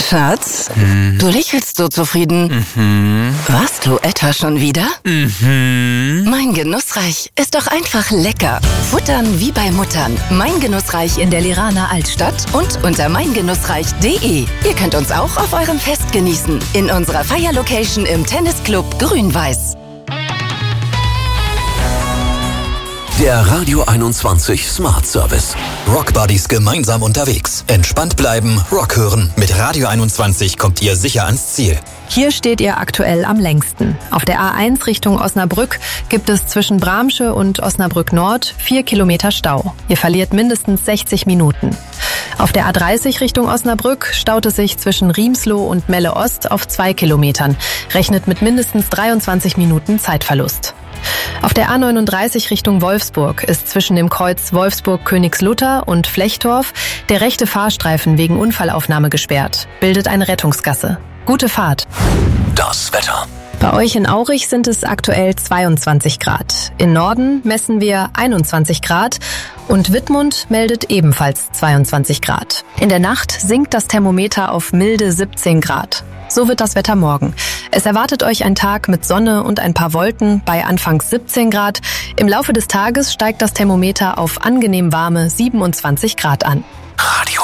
Schatz, du lächelst so zufrieden. Was, du etwa schon wieder? Mein Genussreich ist doch einfach lecker. Futtern wie bei Muttern. Mein Genussreich in der Liraner Altstadt und unter meingenussreich.de. Ihr könnt uns auch auf eurem Fest genießen. In unserer Feierlocation im Tennisclub Grün-Weiß. Der Radio 21 Smart Service. Rock Buddies gemeinsam unterwegs. Entspannt bleiben, Rock hören. Mit Radio 21 kommt ihr sicher ans Ziel. Hier steht ihr aktuell am längsten. Auf der A1 Richtung Osnabrück gibt es zwischen Bramsche und Osnabrück Nord 4 Kilometer Stau. Ihr verliert mindestens 60 Minuten. Auf der A30 Richtung Osnabrück staut es sich zwischen Riemsloh und Melle Ost auf 2 Kilometern. Rechnet mit mindestens 23 Minuten Zeitverlust. Auf der A39 Richtung Wolfsburg ist zwischen dem Kreuz Wolfsburg-Königslutter und Flechtorf der rechte Fahrstreifen wegen Unfallaufnahme gesperrt. Bildet eine Rettungsgasse. Gute Fahrt. Das Wetter. Bei euch in Aurich sind es aktuell 22 Grad. In Norden messen wir 21 Grad und Wittmund meldet ebenfalls 22 Grad. In der Nacht sinkt das Thermometer auf milde 17 Grad. So wird das Wetter morgen. Es erwartet euch ein Tag mit Sonne und ein paar Wolken bei anfangs 17 Grad. Im Laufe des Tages steigt das Thermometer auf angenehm warme 27 Grad an. Radio